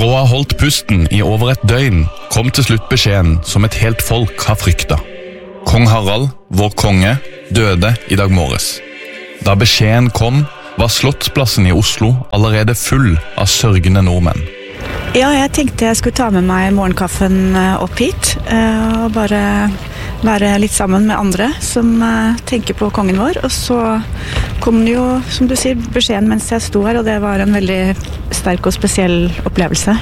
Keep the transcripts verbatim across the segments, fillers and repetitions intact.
Etter å ha holdt pusten i over et døgn, kom til slutt beskjeden som et helt folk har fryktet. Kong Harald, vår konge, døde i dag morges. Da beskjeden kom, var Slottsplassen i Oslo allerede full av sørgende nordmenn. Ja, jeg tenkte jeg skulle ta med meg morgenkaffen opp hit, og bare være litt sammen med andre som tenker på kongen vår. Og så kom det jo, som du sier, beskjeden mens jeg sto her, og det var en veldig sterk og spesiell opplevelse.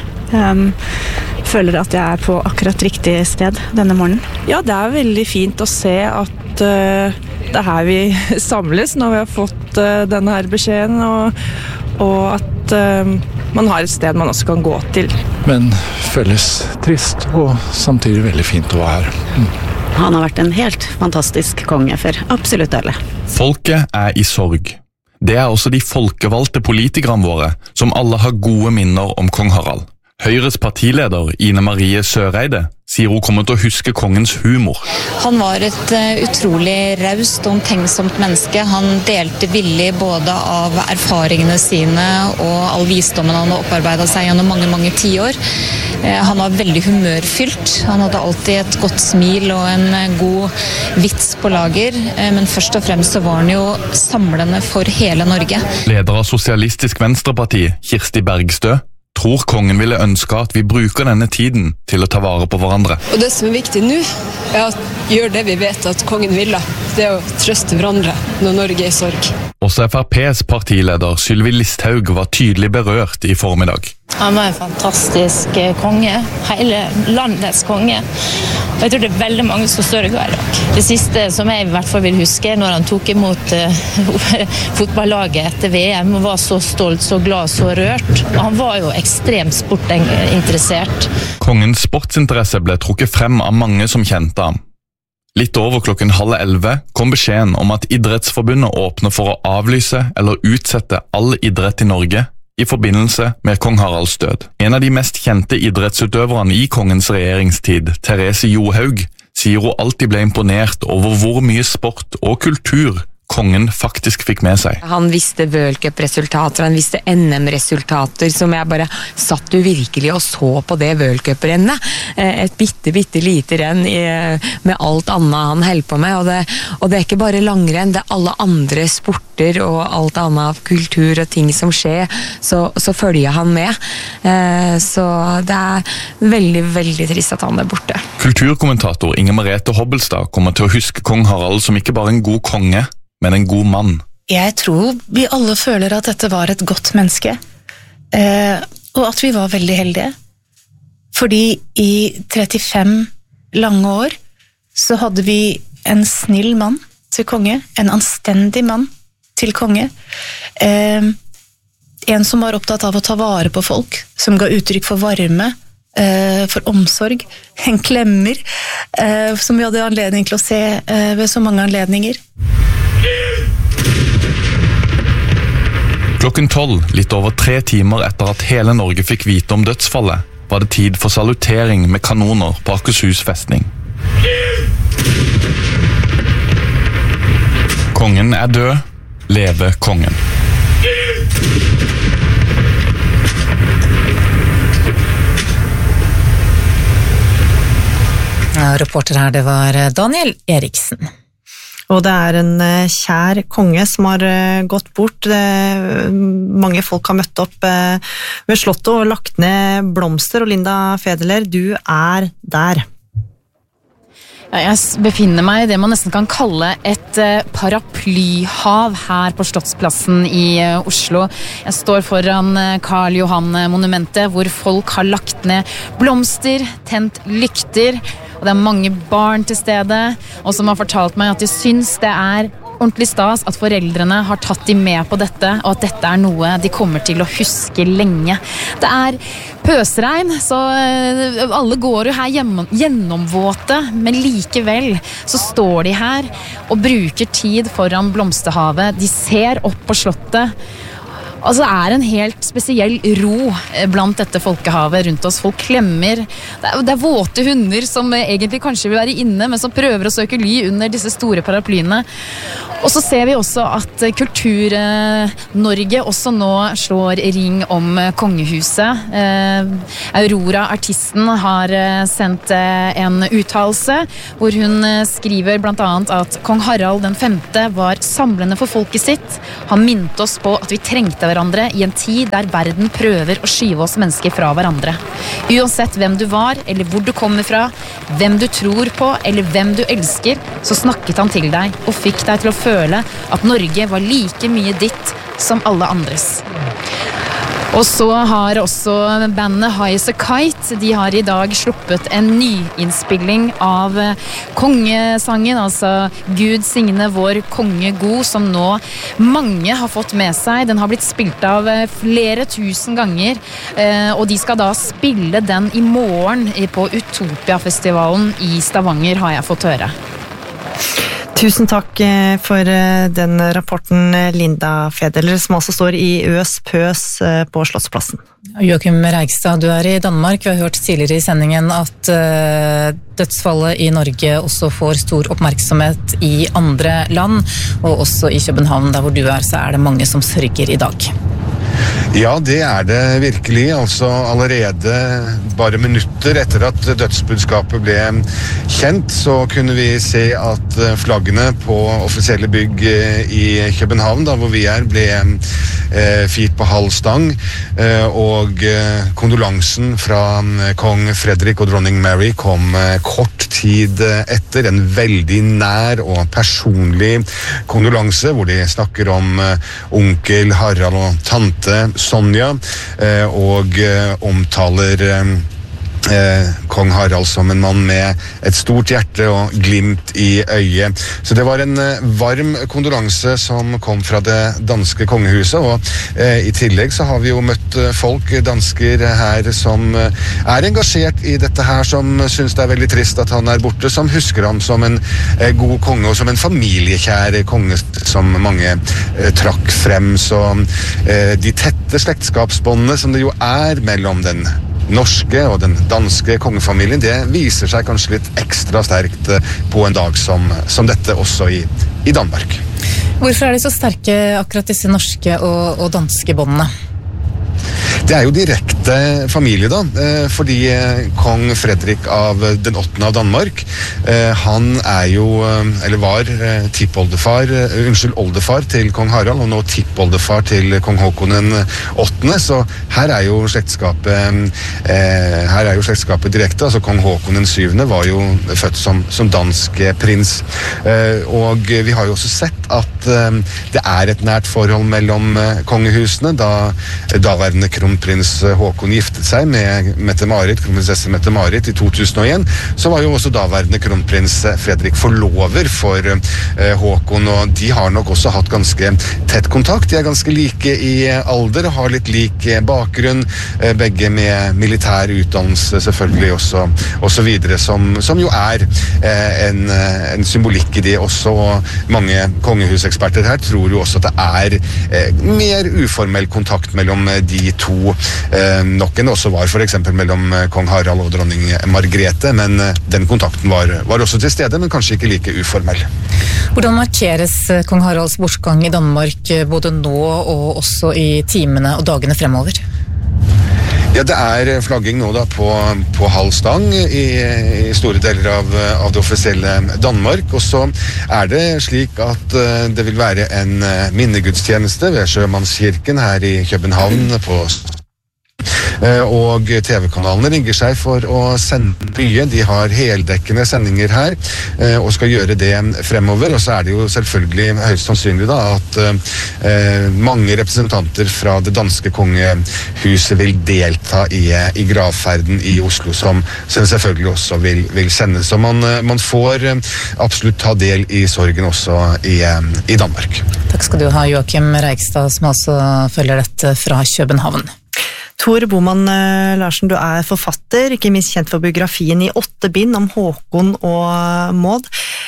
Jeg føler at jeg er på akkurat riktig sted denne morgenen. Ja, det er veldig fint å se at uh, det er her vi samles når vi har fått uh, denne her beskjeden, og, og at uh, man har et sted man også kan gå til. Men føles trist og samtidig veldig fint å være her. Mm. Han har vært en helt fantastisk konge for absolutt alle. Folket er i sorg. Det er også de folkevalgte politikerne våre, som alle har gode minner om kong Harald. Høyres partileder, Ine Marie Søreide, sier hun kommer til å huske kongens humor. Han var et uh, utrolig raust og omtenksomt menneske. Han delte villig både av erfaringene sine og all visdommen han har opparbeidet seg gjennom mange, mange tiår. Uh, han var veldig humørfylt. Han hadde alltid et godt smil og en uh, god vits på lager, uh, men først og fremst så var han jo samlende for hele Norge. Leder av Sosialistisk Venstreparti, Kirsti Bergstø, tror kongen ville ønske at vi bruker denne tiden til å ta vare på hverandre. Og det som er viktig nå, er at gjør det vi vet at kongen ville. Det er å trøste hverandre når Norge er i sorg. Også F R P's partileder Sylvi Listhaug var tydelig berørt i formiddag. Han var en fantastisk konge, hele landets konge. Og jeg tror det er veldig mange som sørger i dag. Det siste som jeg i hvert fall vil huske, når han tok imot uh, fotballaget etter V M, og var så stolt, så glad, så rørt. Og han var jo ekstremt sportinteressert. Kongens sportsinteresse ble trukket frem av mange som kjente ham. Litt over klokken halv elleve kom beskjeden om at Idrettsforbundet åpner for å avlyse eller utsette all idrett i Norge i forbindelse med kong Haralds død. En av de mest kjente idrettsutøverne i kongens regjeringstid, Therese Johaug, sier hun alltid ble imponert over hvor mye sport og kultur kongen faktisk fikk med seg. Han visste World Cup-resultater, han visste N M-resultater, som jeg bare satt jo virkelig og så på det World Cup-rennet. Et bitte, bitte lite renn med alt annet han held på med, og det, og det er ikke bare langrenn, det er alle andre sporter og alt annet av kultur og ting som skjer, så, så følger han med. Så det er veldig, veldig trist at han er borte. Kulturkommentator Inger Merete Hobbelstad kommer til å huske kong Harald som ikke bare en god konge, men en god mann. Jeg tror vi alle føler at dette var et godt menneske, eh, og at vi var veldig heldige. Fordi i trettifem lange år så hadde vi en snill mann til konge, en anstendig mann til konge, eh, en som var opptatt av å ta vare på folk, som ga uttrykk for varme, eh, for omsorg, en klemmer, eh, som vi hadde anledning til å se eh, ved så mange anledninger. Klokken tolv, litt over tre timer etter at hele Norge fikk vite om dødsfallet, var det tid for salutering med kanoner på Akershus festning. Kongen er død, leve kongen. Ja, reporter her, det var Daniel Eriksen. Og det er en kjær konge som har gått bort. Mange folk har møtt opp ved slottet og lagt ned blomster, og Linda Federler, du er der. Jeg befinner meg i det man nesten kan kalle et paraplyhav her på Slottsplassen i Oslo. Jeg står foran Karl Johan-monumentet, hvor folk har lagt ned blomster, tent lykter, og det er mange barn til stede, og som har fortalt meg at de syns det er ordentlig stas at foreldrene har tatt de med på dette, og at dette er noe de kommer til å huske lenge. Det er pøsregn, så alle går jo her gjennomvåte, men likevel så står de her og bruker tid foran blomsterhavet. De ser opp på slottet, Altså, det er en helt spesiell ro blant dette folkehavet rundt oss. Folk klemmer. Det er, det er våte hunder som egentlig kanskje vil være inne, men som prøver å søke ly under disse store paraplyene. Og så ser vi også at Kultur-Norge også nå slår ring om kongehuset. Eh, Aurora, artisten, har sendt en uttalelse hvor hun skriver blant annet at kong Harald den femte var samlende for folket sitt. Han minnet oss på at vi trengte hverandre i en tid der verden prøver å skyve oss mennesker fra hverandre. Uansett hvem du var, eller hvor du kommer fra, hvem du tror på, eller hvem du elsker, så snakket han til deg og fikk deg til å føle at Norge var like mye ditt som alle andres. Og så har også bandet High as a Kite, de har i dag sluppet en nyinnspilling av kongesangen, altså Gud signe vår konge god, som nå mange har fått med seg. Den har blitt spilt av flere tusen ganger, og de skal da spille den i morgen på Utopia-festivalen i Stavanger, har jeg fått høre. Tusen takk for den rapporten, Linda Fedeler, som altså står i Øs Pøs på Slottsplassen. Joachim Reigstad, du er i Danmark. Vi har hørt tidligere i sendingen at uh, dødsfallet i Norge også får stor oppmerksomhet i andre land, og også i København, der hvor du er, så er det mange som sørger i dag. Ja, det er det virkelig. Altså allerede bare minutter etter at dødsbudskapet ble kjent, så kunne vi se at flaggene på offisielle bygg i København, da hvor vi er, ble eh, firt på halv stang, eh, og eh, kondolansen fra kong Frederik og dronning Mary kom eh, kort tid etter, en veldig nær og personlig kondolanse, hvor de snakker om eh, onkel Harald og tante Sonja, eh, og eh, omtaler eh, Eh, kong Harald som en mann med et stort hjerte og glimt i øyet. Så det var en eh, varm kondolanse som kom fra det danske kongehuset, og eh, i tillegg så har vi jo møtt eh, folk, dansker her, som eh, er engasjert i dette her, som synes det er veldig trist at han er borte, som husker ham som en eh, god konge og som en familiekjær konge som mange eh, trakk frem. Så eh, de tette slektskapsbåndene som det jo er mellom den norske og den danske kongefamilien, det viser seg kanskje litt ekstra sterkt på en dag som, som dette også i, i Danmark. Hvorfor er de så sterke akkurat disse norske og, og danske båndene? Det er jo direkte familie da, fordi kong Frederik av den åttende av Danmark, han er jo, eller var tippoldefar, unnskyld, oldefar til kong Harald, og nå tippoldefar til kong Håkon den åttende, så her er jo slektskapet, her er jo slektskapet direkte, altså kong Håkon den syvende var jo født som, som dansk prins, og vi har jo også sett at det er et nært forhold mellom kongehusene, da daværende kronprins Håkon giftet seg med Mette-Marit, kronprinsesse Mette-Marit i to tusen og en, så var jo også daværende kronprins Fredrik forlover for eh, Håkon, og de har nok også hatt ganske tett kontakt. De er ganske like i alder, har litt lik bakgrunn, eh, begge med militær utdannelse selvfølgelig også, og så videre, som, som jo er eh, en, en symbolikk i det også, og mange kongehuseksperter her tror jo også at det er eh, mer uformell kontakt mellom de to, eh, nok enn det også var for eksempel mellom kong Harald og dronning Margrethe, men den kontakten var, var også til stede, men kanskje ikke like uformell. Hvordan markeres kong Haralds bortgang i Danmark både nå og også i timene og dagene fremover? Ja, det er flagging nå da på, på halv stang i, i store deler av, av det offisielle Danmark, og så er det slik at uh, det vil være en uh, minnegudstjeneste ved Sjømannskirken her i København på og T V-kanalene rigger seg for å sende mye. De har heldekkende sendinger her og skal gjøre det fremover, og så er det jo selvfølgelig høyst sannsynlig da at eh, mange representanter fra det danske kongehuset vil delta i, i gravferden i Oslo, som, som selvfølgelig også vil, vil sendes. Så man, man får absolutt ta del i sorgen også i, i Danmark. Takk skal du ha, Joachim Reigstad, som altså følger dette fra København. Tor Boman Larsen, du er forfatter, ikke minst kjent for biografien i åtte bind om Håkon og Maud.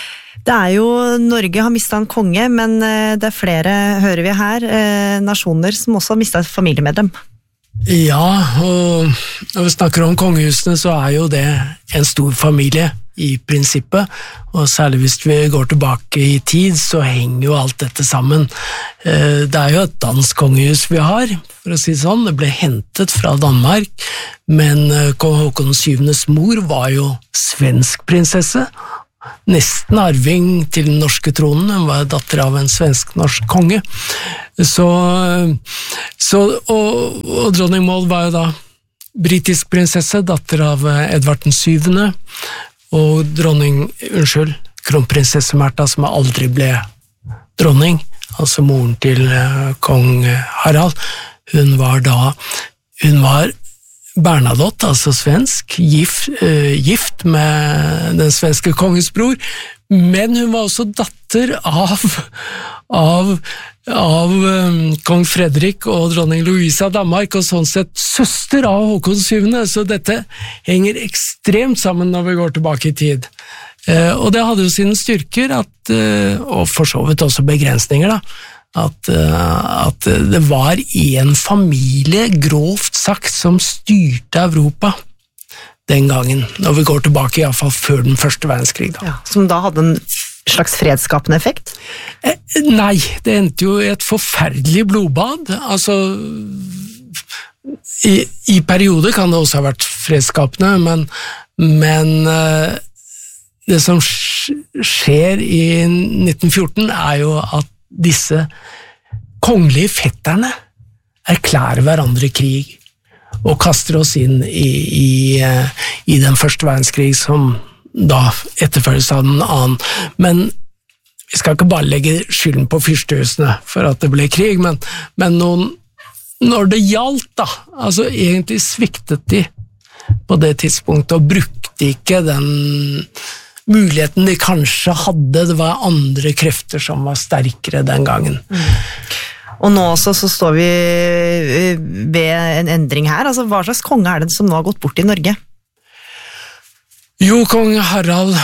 Det er jo, Norge har mistet en konge, men det er flere, hører vi her, nasjoner som også har mistet et familiemedlem. Ja, og når vi snakker om kongehusene, så er jo det en stor familie i prinsippet, og særlig hvis vi går tilbake i tid, så henger jo alt dette sammen. Det er jo et dansk kongehus vi har, for å si det sånn. Det ble hentet fra Danmark, men kong Håkon syvendes mor var jo svensk prinsesse, nesten arving til den norske tronen. Hun var datter av en svensk-norsk konge. Så, så, og, og dronning Maud var jo da britisk prinsesse, datter av Edvard den syvende, og dronning, unnskyld, kronprinsesse Märtha, som aldri ble dronning, altså moren til kong Harald. Hun var da, hun var Bernadotte, altså svensk, gift, uh, gift med den svenske kongens bror, men hun var også datter av, av, av um, kong Fredrik og dronning Louise av Danmark, og sånn sett søster av Håkon syvende, så dette henger ekstremt sammen når vi går tilbake i tid. Uh, og det hadde jo sine styrker, at, uh, og for så vidt også begrensninger da, At, at det var en familie, grovt sagt, som styrte Europa den gangen, når vi går tilbake i hvert fall før den første verdenskrig. Da. Ja, som da hadde en slags fredskapende effekt? Eh, nei, det endte jo i et forferdelig blodbad. Altså, i, i perioder kan det også ha vært fredskapende, men, men eh, det som skjer i nitten fjorten er jo at disse kongelige fetterne erklærer hverandre krig og kaster oss inn i, i, i den første verdenskrig som da etterfølges av den annen. Men vi skal ikke bare legge skylden på fyrstehusene for at det ble krig, men, men noen, når det gjaldt da, altså egentlig sviktet de på det tidspunktet og brukte ikke den muligheten de kanskje hadde. Det var andre krefter som var sterkere den gangen. Mm. Og nå også så står vi ved en endring her. Altså, hva slags konge er det som nå har gått bort i Norge? Jo, kong Harald,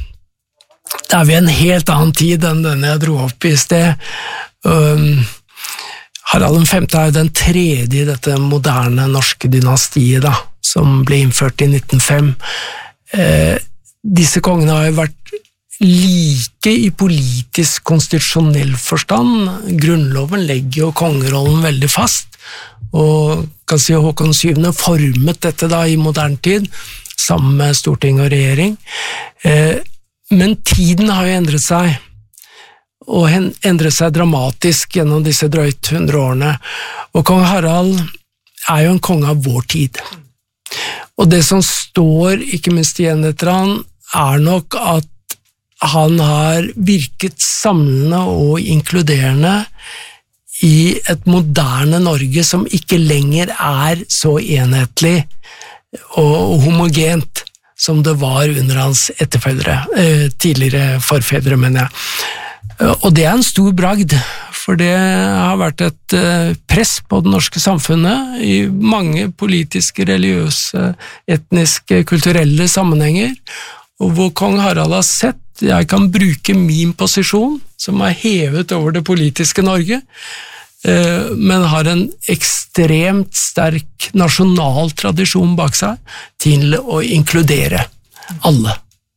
det er vi en helt annen tid enn denne jeg dro opp i sted. Um, Harald den femte er jo den tredje i dette moderne norske dynastiet da, som ble innført i nitten fem. Eh, Disse kongene har jo vært like i politisk konstitusjonell forstand. Grunnloven legger jo kongerollen veldig fast, og kan si Håkon syvende formet dette da i moderne tid, sammen med storting og regjering. Men tiden har jo endret seg, og endret seg dramatisk gjennom disse drøyt hundre årene, og kong Harald er jo en konge av vår tid. Og det som står, ikke minst igjen etter han, er nok at han har virket samlende og inkluderende i et moderne Norge som ikke lenger er så enhetlig og homogent som det var under hans etterfølgere, tidligere forfedre, mener jeg. Og det er en stor bragd, for det har vært et press på det norske samfunnet i mange politiske, religiøse, etniske, kulturelle sammenhenger, og hvor kong Harald har sett, jeg kan bruke min posisjon, som er hevet over det politiske Norge, men har en ekstremt sterk nasjonal tradisjon bak seg til å inkludere alle.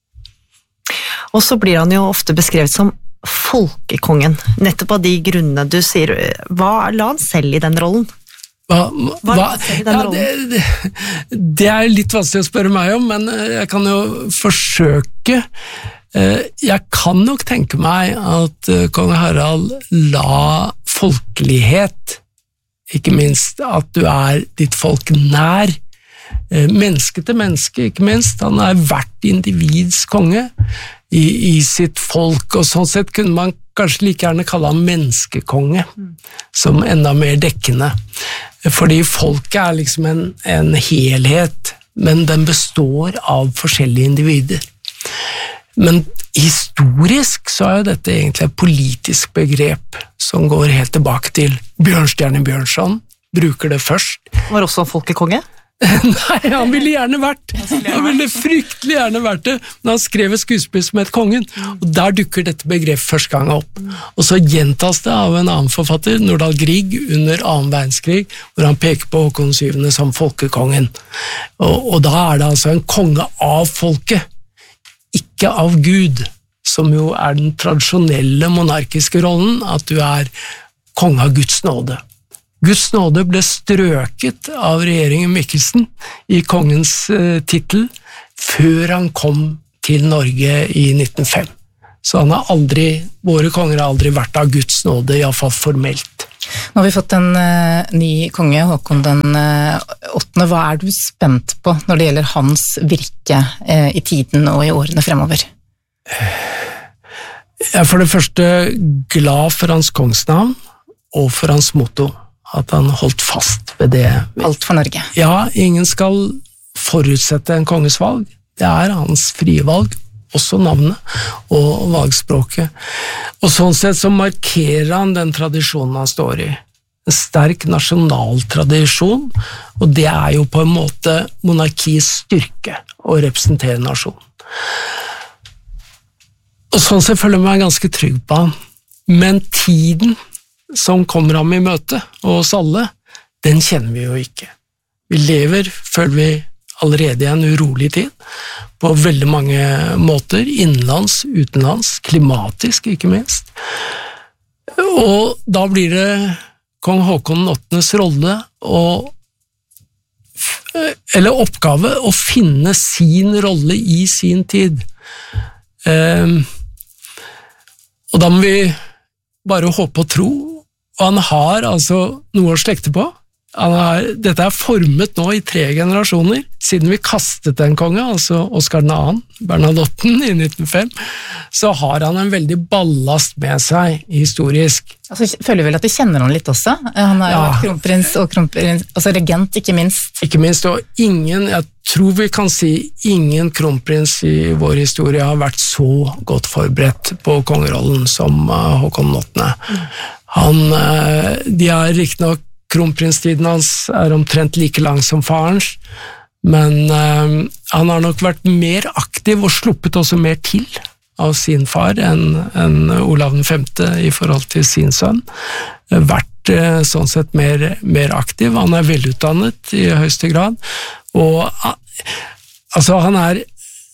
Og så blir han jo ofte beskrevet som folkekongen, nettopp av de grunnene du sier. Hva la han selv i den rollen? Hva, hva, ja, det, det, det er litt vanskelig å spørre meg om, men jeg kan jo forsøke. Jeg kan nok tenke meg at kong Harald la folkelighet, ikke minst at du er ditt folk nær, menneske til menneske, ikke minst. Han er hvert individs konge i, i sitt folk, og sånn sett kunne man kanskje like gjerne kalle han menneskekonge, som enda mer dekkende. Fordi folket er liksom en, en helhet, men den består av forskjellige individer. Men historisk så er jo dette egentlig et politisk begrep som går helt tilbake til Bjørnstjerne Bjørnson, bruker det først. Var også folkekonge? Nei, han ville gjerne vært. Han ville fryktelig gjerne vært det, men han skrev et skuespill som het Kongen, og der dukker dette begrepet første gang opp. Og så gjentas det av en annen forfatter, Nordahl Grieg, under annen verdenskrig, hvor han peker på Håkon syvende som folkekongen. Og, og da er det altså en konge av folket, ikke av Gud, som jo er den tradisjonelle monarkiske rollen, at du er konge av Guds nåde. Guds nåde ble strøket av regjeringen Mikkelsen i kongens eh, titel før han kom til Norge i nitten null fem. Så han har aldri, våre konger har aldri vært av Guds nåde, i hvert fall formelt. Nå har vi fått en uh, ny konge, Håkon den uh, åttende. Hva er du spent på når det gjelder hans virke uh, i tiden og i årene fremover? Jeg er for det første glad for hans kongsnavn og for hans motto. At han holdt fast ved det. Alt for Norge. Ja, ingen skal forutsette en konges valg. Det er hans frie valg, også navnet og valgspråket. Og sånn sett så markerer han den tradisjonen han står i. En sterk nasjonal tradisjon, og det er jo på en måte monarkiets styrke å representere nasjonen. Og sånn sett føler jeg meg ganske trygg på han. Men tiden som kommer ham i møte, og oss alle, den kjenner vi jo ikke. Vi lever, føler vi, allerede i en urolig tid, på veldig mange måter, innenlands, utenlands, klimatisk ikke minst. Og da blir det kong Håkon den åttendes rolle, og, eller oppgave, å finne sin rolle i sin tid. Um, og da må vi bare håpe og tro. Og han har altså noe å slekte på. Han har, dette er formet nå i tre generasjoner, siden vi kastet en konge, altså Oscar den andre, Bernadotten i nitten null fem, så har han en veldig ballast med seg historisk. Altså, føler vel at du kjenner han litt også? Han er jo ja. kronprins og kronprins, altså regent, ikke minst. Ikke minst, og ingen, jeg tror vi kan si, ingen kronprins i vår historie har vært så godt forberedt på kongerollen som Håkon den åttende. Han, de er riktignok, kronprinstiden hans er omtrent like lang som farens, men uh, han har nok vært mer aktiv og sluppet også mer til av sin far enn, enn Olav den femte i forhold til sin sønn. Vært uh, sånn sett mer, mer aktiv. Han er velutdannet i høyeste grad, og uh, altså han er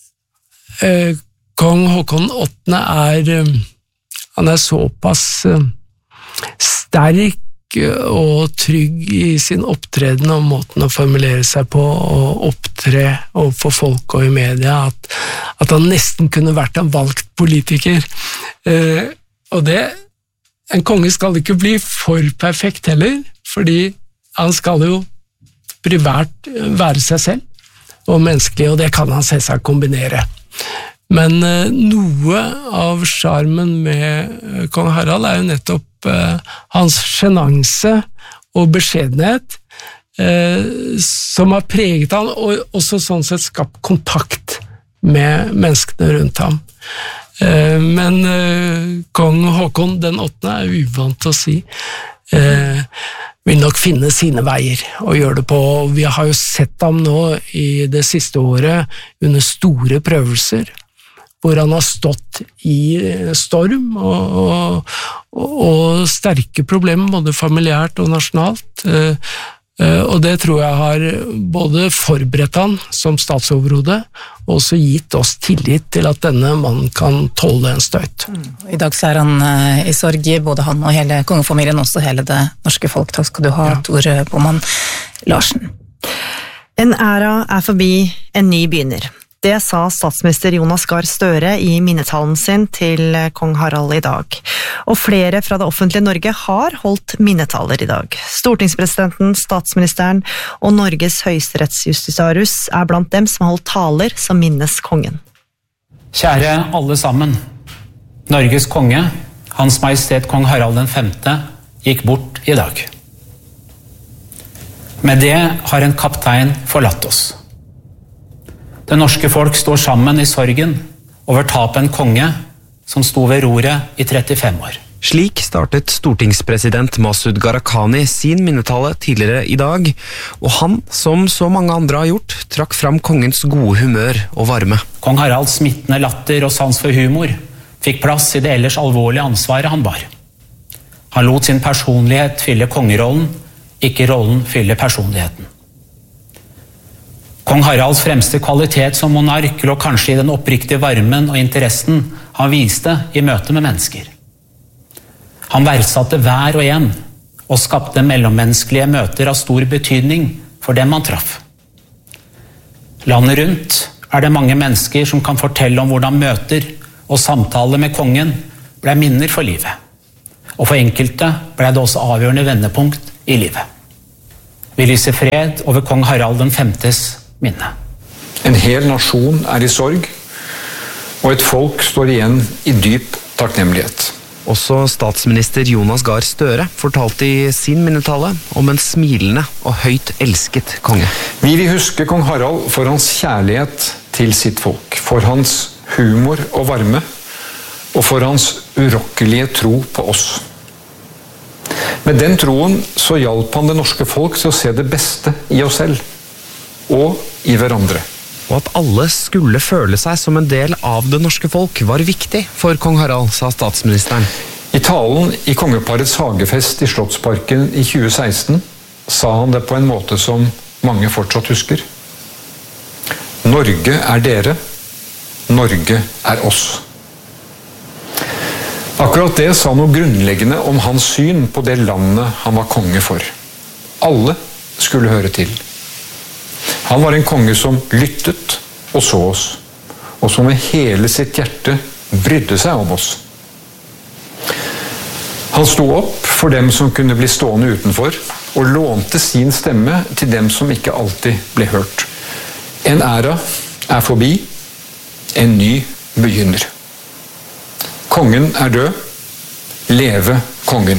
uh, kong Håkon den åttende er uh, han er såpass uh, sterk og trygg i sin opptreden og måten å formulere seg på og opptre overfor folk og i media, at, at han nesten kunne vært en valgt politiker. Eh, og det, en konge skal ikke bli for perfekt heller, fordi han skal jo privært være seg selv og menneskelig, og det kan han selvsagt kombinere. Men eh, noe av charmen med kong Harald er jo nettopp eh, hans sjenanse og beskjedenhet, eh, som har preget han, og også sånn sett skapt kontakt med menneskene rundt ham. Eh, men eh, kong Håkon den åttende er uvant til å si. Eh, vil nok finne sine veier og gjøre det på. Vi har jo sett ham nå i det siste året under store prøvelser, hvor han har stått i storm og, og, og sterke problemer, både familiært og nasjonalt. Og det tror jeg har både forberedt han som statsoverhode, og også gitt oss tillit til at denne mannen kan tåle en støyt. I dag så er han i sorg, både han og hele kongefamilien, også hele det norske folk. Takk skal du ha, ja. Tor Boman Larsen. En æra er forbi, en ny begynner. Det sa statsminister Jonas Gahr Støre i minnetalen sin til kong Harald i dag. Og flere fra det offentlige Norge har holdt minnetaler i dag. Stortingspresidenten, statsministeren og Norges høyesterettsjustitiarius er blant dem som har holdt taler som minnes kongen. Kjære alle sammen. Norges konge, Hans Majestet kong Harald den femte, gikk bort i dag. Med det har en kaptein forlatt oss. Det norske folk står sammen i sorgen over tapet en konge som sto ved roret i trettifem år. Slik startet stortingspresident Masud Gharahkhani sin minnetale tidligere i dag, og han, som så mange andre har gjort, trakk fram kongens gode humør og varme. Kong Haralds smittende latter og sans for humor fikk plass i det ellers alvorlige ansvaret han bar. Han lot sin personlighet fylle kongerollen, ikke rollen fylle personligheten. Kong Haralds fremste kvalitet som monark lå kanskje i den oppriktige varmen og interessen han viste i møte med mennesker. Han verdsatte hver og en, og skapte mellommenneskelige møter av stor betydning for dem han traff. Landet rundt er det mange mennesker som kan fortelle om hvordan møter og samtaler med kongen ble minner for livet. Og for enkelte ble det også avgjørende vendepunkt i livet. Vi lyser fred over kong Harald den femtes minne. En hel nasjon er i sorg, og et folk står igjen i dyp takknemlighet. Også statsminister Jonas Gahr Støre fortalte i sin minnetale om en smilende og høyt elsket konge. Vi vil huske kong Harald for hans kjærlighet til sitt folk, for hans humor og varme, og for hans urokkelige tro på oss. Med den troen så hjalp han det norske folk til å se det beste i oss selv, og i hverandre. Og at alle skulle føle seg som en del av det norske folk var viktig for kong Harald, sa statsministeren. I talen i kongeparets hagefest i Slottsparken i tjue seksten sa han det på en måte som mange fortsatt husker. Norge er dere, Norge er oss. Akkurat det sa noe grunnleggende om hans syn på det landet han var konge for. Alle skulle høre til. Han var en konge som lyttet og så oss, og som med hele sitt hjerte brydde seg om oss. Han sto opp for dem som kunne bli stående utenfor, og lånte sin stemme til dem som ikke alltid ble hørt. En æra er forbi, en ny begynner. Kongen er død, leve kongen.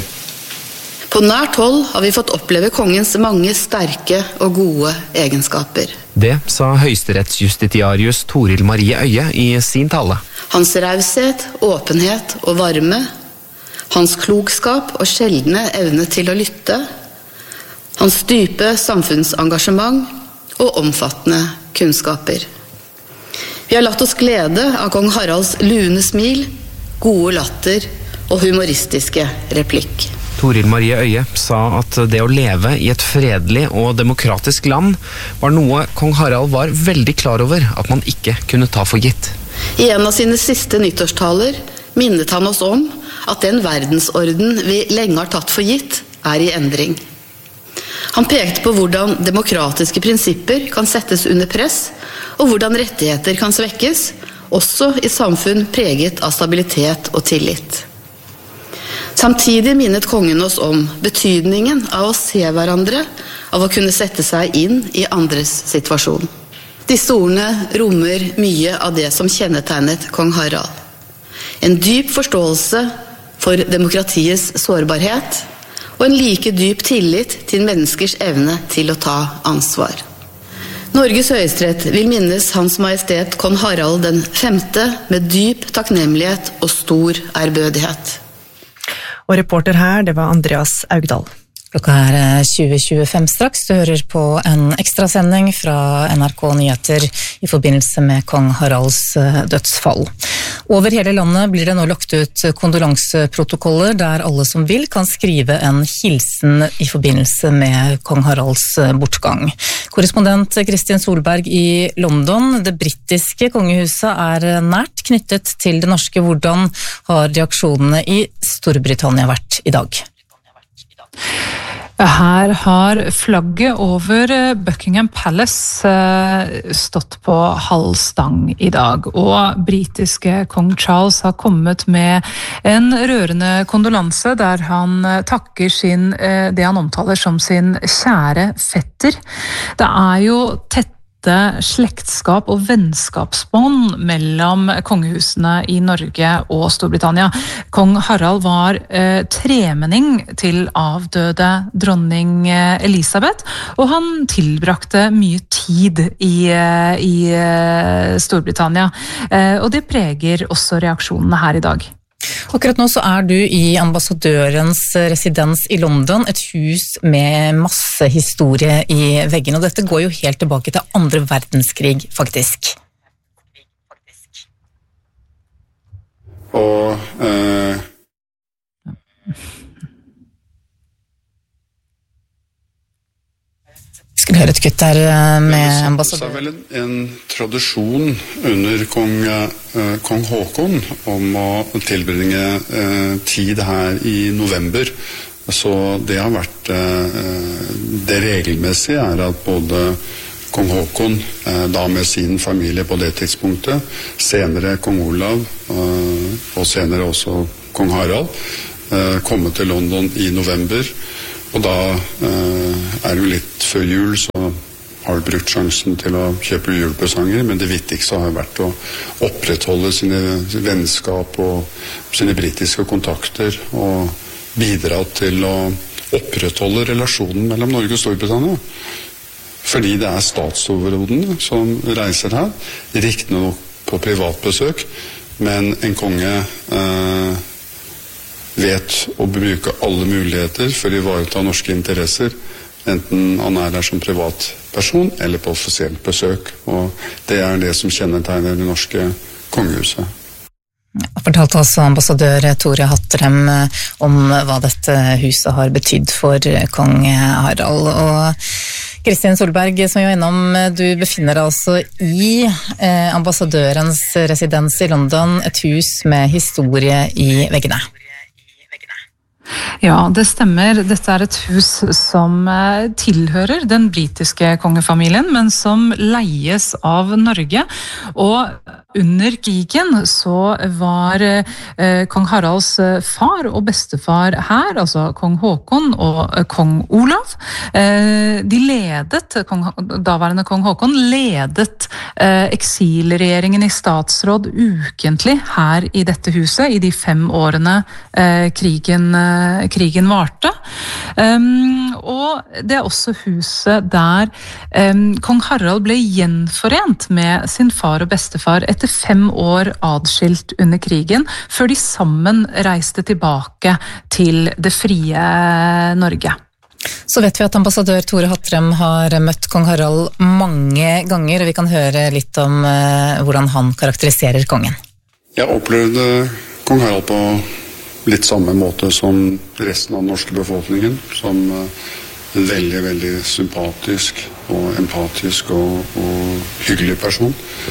På nært hold har vi fått oppleve kongens mange sterke og gode egenskaper. Det sa høyesterettsjustitiarius Toril Marie Øye i sin tale. Hans raushet, åpenhet og varme, hans klokskap og sjeldne evne til å lytte, hans dype samfunnsengasjement og omfattende kunnskaper. Vi har latt oss glede av kong Haralds lune smil, gode latter og humoristiske replikk. Toril Marie Øye sa at det å leve i et fredelig og demokratisk land var noe kong Harald var veldig klar over at man ikke kunne ta for gitt. I en av sine siste nyttårstaler minnet han oss om at den verdensorden vi lenge har tatt for gitt er i endring. Han pekte på hvordan demokratiske prinsipper kan settes under press, og hvordan rettigheter kan svekkes, også i samfunn preget av stabilitet og tillit. Samtidig minnet kongen oss om betydningen av å se hverandre, av å kunne sette seg inn i andres situasjon. Disse ordene rommer mye av det som kjennetegnet kong Harald. En dyp forståelse for demokratiets sårbarhet, og en like dyp tillit til menneskers evne til å ta ansvar. Norges høyesterett vil minnes Hans Majestet Kong Harald den femte med dyp takknemlighet og stor ærbødighet. Og reporter her, det var Andreas Augdal. Klokka er tjue tjuefem straks. Du hører på en ekstrasending fra N R K Nyheter i forbindelse med kong Haralds dødsfall. Over hele landet blir det nå lagt ut kondolanseprotokoller der alle som vil kan skrive en hilsen i forbindelse med kong Haralds bortgang. Korrespondent Kristin Solberg i London, det britiske kongehuset er nært knyttet til det norske. Hvordan har reaksjonene i Storbritannia vært i dag? Her har flagget over Buckingham Palace stått på halv stang i dag, og britiske kong Charles har kommet med en rørende kondolanse der han takker sin, det han omtaler som sin kjære fetter. Det er jo tett slektskap og vennskapsbånd mellom kongehusene i Norge og Storbritannia. Kong Harald var eh, tremenning til avdøde dronning Elisabeth, og han tilbrakte mye tid i, i Storbritannia. Eh, og det preger også reaksjonene her i dag. Akkurat nå så er du i ambassadørens residens i London, et hus med masse historie i veggene, og dette går jo helt tilbake til andre verdenskrig, faktisk. Og eh... Skulle høre et kutt der med ambassadør. Det er vel en, en tradisjon under kong, eh, kong Håkon om å tilbringe eh, tid her i november. Så det har vært eh, det regelmessige er at både kong Håkon, eh, da med sin familie på det tidspunktet, senere kong Olav eh, og senere også kong Harald, eh, komme til London i november. Og da eh, er det jo litt før jul, så har du brukt sjansen til å kjøpe julepresanger, men det viktigste har vært å opprettholde sine vennskap og sine britiske kontakter, og bidra til å opprettholde relasjonen mellom Norge og Storbritannia. Fordi det er statsoverhodene som reiser her, riktignok på privatbesøk, men en konge eh, vet å bruke alle muligheter for å ivareta norske interesser, enten han er her som privatperson eller på offisielt besøk. Og det er det som kjennetegner det norske kongehuset. Jeg fortalte også ambassadør Tore Hattrem om hva dette huset har betydd for kong Harald. Og Kristin Solberg, som jo innom, du befinner deg altså i eh, ambassadørens residens i London, et hus med historie i veggene. Ja, det stemmer. Dette er et hus som tilhører den britiske kongefamilien, men som leies av Norge. Og under krigen så var eh, kong Haralds far og bestefar her, altså kong Håkon og eh, kong Olav. Eh, de ledet, kong, daværende kong Håkon ledet eh, eksilregjeringen i statsråd ukentlig her i dette huset i de fem årene eh, krigen, eh, krigen varte. Um, og det er også huset der um, kong Harald ble gjenforent med sin far og bestefar etter fem år adskilt under krigen, før de sammen reiste tilbake til det frie Norge. Så vet vi at ambassadør Tore Hattrem har møtt kong Harald mange ganger, og vi kan høre litt om uh, hvordan han karakteriserer kongen. Jeg opplevde kong Harald på litt samme måte som resten av den norske befolkningen, som uh, en veldig, veldig sympatisk og empatisk og, og hyggelig person.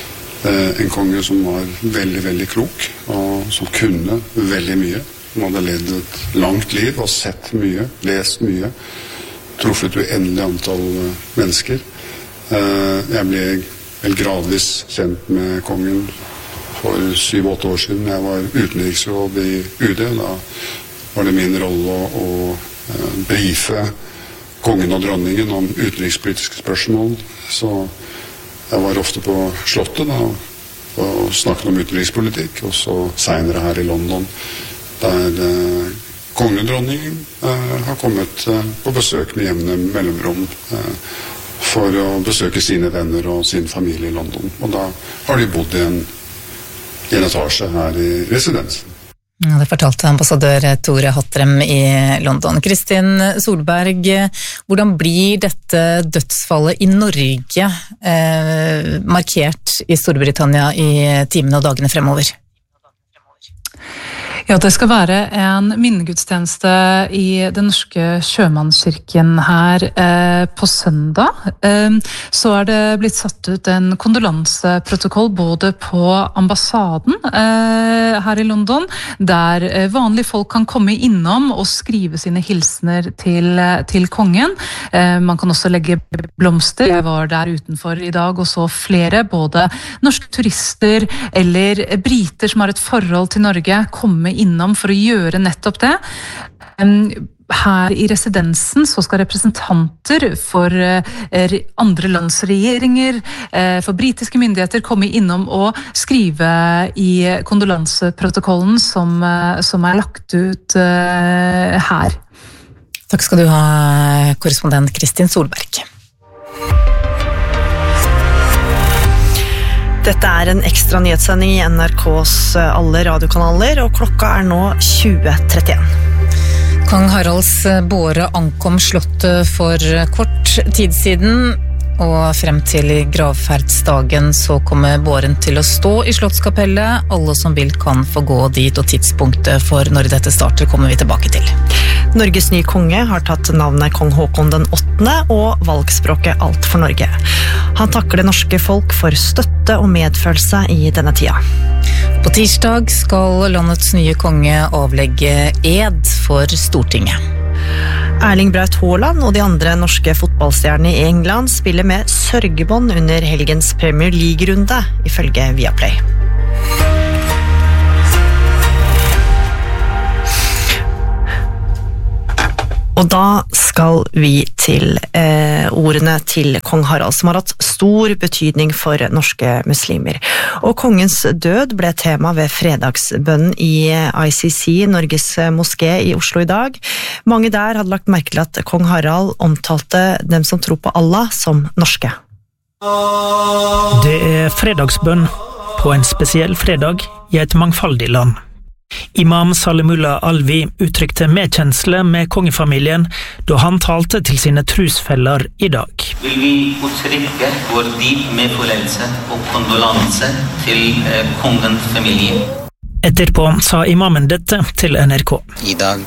En konge som var veldig, veldig klok, og som kunne veldig mye. Han hadde levd et langt liv og sett mye, lest mye, truffet uendelig antall mennesker. Jeg ble vel gradvis kjent med kongen for syv-åtte år siden. Jeg var utenriksråd i U D, da var det min rolle å, å brife kongen og dronningen om utenrikspolitiske spørsmål, så jeg var ofte på slottet da, og snakket om utenrikspolitikk, og så senere her i London, der eh, kongen og dronningen eh, har kommet eh, på besøk med jevne mellomrom eh, for å besøke sine venner og sin familie i London. Og da har de bodd i en, i en etasje her i residensen. Ja, det fortalte ambassadør Tore Hattrem i London. Kristin Solberg, hvordan blir dette dødsfallet i Norge eh, markert i Storbritannia i timene og dagene fremover? Ja, det skal være en minnegudstjeneste i den norske sjømannskirken her eh, på søndag. Eh, så er det blitt satt ut en kondolanseprotokoll både på ambassaden eh, her i London, der eh, vanlige folk kan komme innom og skrive sine hilsner til, til kongen. Eh, man kan også legge blomster. Jeg var der utenfor i dag og så flere, både norske turister eller briter som har et forhold til Norge, komme innom for å gjøre nettopp det. Her i residensen så skal representanter for andre lands regjeringer, for britiske myndigheter komme innom og skrive i kondolanseprotokollen som, som er lagt ut her. Takk skal du ha, korrespondent Kristin Solberg. Dette er en ekstra nyhetssending I N R K's alle radiokanaler, og klokka er nå tjue trettien. Kong Haralds båre ankom slottet for kort tid siden, og frem til gravferdsdagen så kommer båren til å stå I Slottskapellet. Alle som vil kan få gå dit, og tidspunktet for når dette starter kommer vi tilbake til. Norges nye konge har tatt navnet Kong Håkon den åttende og valgspråket Alt for Norge. Han takker det norske folk for støtte og medfølelse I denne tida. På tirsdag skal landets nye konge avlegge ed for Stortinget. Erling Braut Haaland og de andre norske fotballstjernene I England spiller med sørgebånd under helgens Premier League-runde, ifølge Viaplay. Og da skal vi til eh, ordene til kong Harald, som har hatt stor betydning for norske muslimer. Og kongens død ble tema ved fredagsbønnen I I C C, Norges moské I Oslo I dag. Mange der hadde lagt merke til at kong Harald omtalte dem som tror på Allah som norske. Det er fredagsbønn på en spesiell fredag I et mangfoldig land. Imam Salimullah Alvi uttrykte medkjensle med kongefamilien da han talte til sine trusfeller I dag. Vil vi uttrykke vår dyp medfølelse og kondolanse til eh, kongens familie. Etterpå sa imamen dette til N R K. I dag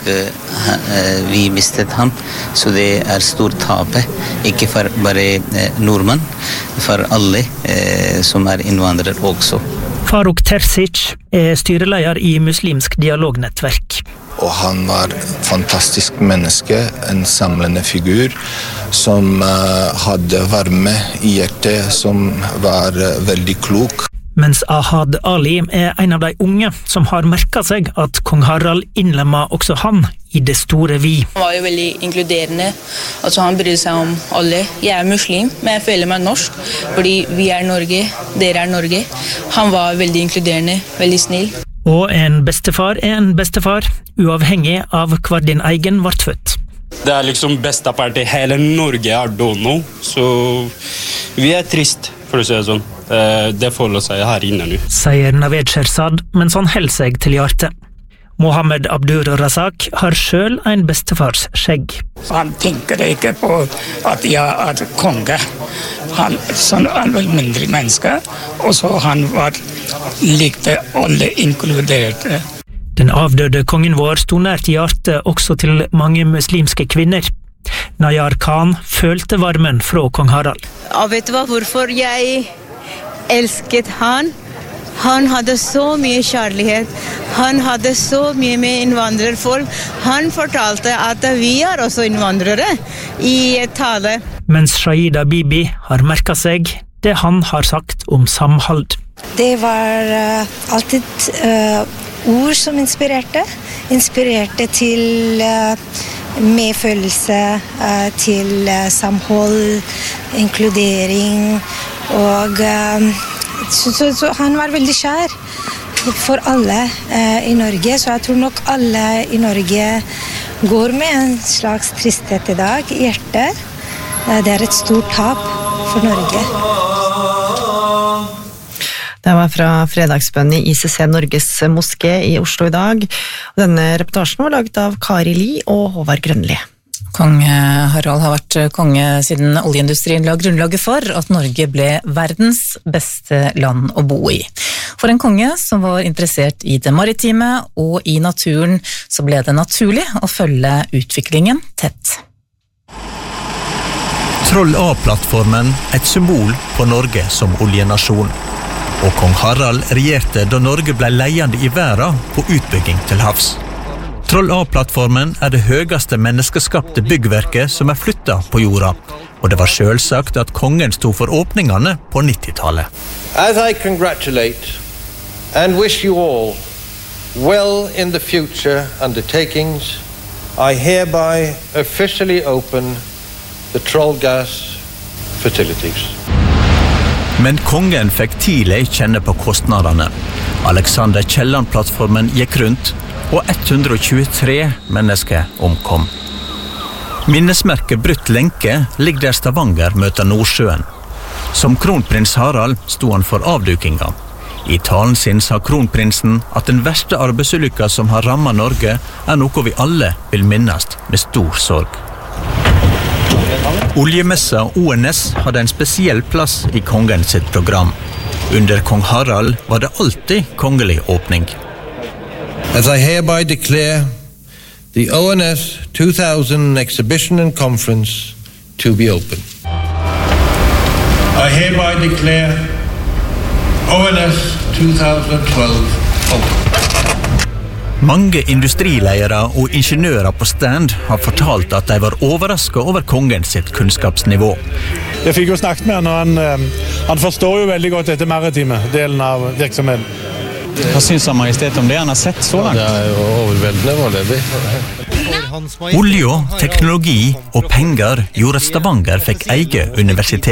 eh, vi mistet ham, så det er stort tape, ikke for bare eh, nordmenn, for alle eh, som er innvandrere også. Faruk Terzic er styreleder I Muslimsk dialognettverk. Og han var et fantastisk menneske, en samlende figur, som uh, hadde varme I hjertet, som var uh, veldig klok. Mens Ahad Ali er en av de unge som har merket seg at kong Harald innlemmer også han I det store vi. Han var jo veldig inkluderende, altså han brydde seg om alle. Jeg er muslim, men jeg føler meg norsk, fordi vi er Norge, dere er Norge. Han var veldig inkluderende, veldig snill. Og en bestefar er en bestefar, uavhengig av hva din egen ble født. Det er liksom bestefar til hele Norge er dono, så vi er trist, for å si det sånn. Det folder seg her inne nu. Sier Naved Sherzad, mens han holder seg til hjertet. Mohammed Abdur Razak har selv en bestefars skjegg. Han tenker ikke på at jeg er konge. Han sånn er vel mindre menneske, og så han var likte alle inkluderte. Den avdøde kongen vår sto nært hjertet også til mange muslimske kvinner. Nayar Khan følte varmen fra kong Harald. Og vet du hva, hvorfor jeg elsket han? Han hadde så mye kjærlighet. Han hadde så mye med innvandrerfolk. Han fortalte at vi er også innvandrere I et tale. Mens Shahida Bibi har merket seg det han har sagt om samhold. Det var uh, alltid uh, ord som inspirerte. Inspirerte til uh, medfølelse, uh, til uh, samhold, inkludering og uh, så, så, så han var veldig kjær for alle uh, I Norge, så jeg tror nok alle I Norge går med en slags tristhet I dag I hjertet. Uh, det er et stort tap for Norge. Det var fra fredagsbønn I I C C Norges moské I Oslo I dag. Denne reportasjen var laget av Kari Li og Håvard Grønli. Kong Harald har vært konge siden oljeindustrien la grunnlaget for at Norge ble verdens beste land å bo I. For en konge som var interessert I det maritime og I naturen, så ble det naturlig å følge utviklingen tett. Troll A-plattformen et symbol på Norge som oljenasjon. Og kong Harald regjerte da Norge ble ledende I verden på utbygging til havs. Troll A-plattformen er det høyeste menneskeskapte byggverket som er flyttet på jorda, og det var selvsagt at kongen stod for åpningene på nittitallet. As I congratulate and wish you all well in the future undertakings, I hereby officially open the Troll Gas facilities. Men kongen fikk tidlig kjenne på kostnadene. Alexander Kielland-plattformen gikk rundt, og ett hundre tjuetre mennesker omkom. Minnesmerket Brutt lenke ligger der Stavanger møter Nordsjøen. Som kronprins Harald sto han for avdukinga. I talen sin sa kronprinsen at den verste arbeidsulykka som har rammet Norge er noe vi alle vil minnes med stor sorg. Oljemessa O N S hadde en spesiell plass i kongen sitt program. Under kong Harald var det alltid kongelig åpning. As I hereby declare the O N S two thousand Exhibition and Conference to be open. I hereby declare O N S twenty twelve open. Mange industrileiere og ingeniører på stand har fortalt at de var overrasket over kongen sitt kunnskapsnivå. Jeg fikk jo snakket med han, og han, han forstår jo veldig godt dette maritime delen av virksomheten. Hva synes han majestet om det han har sett så langt? Det er jo overveldende foreløpig. Olje, teknologi og penger gjorde at Stavanger fikk eget universitet.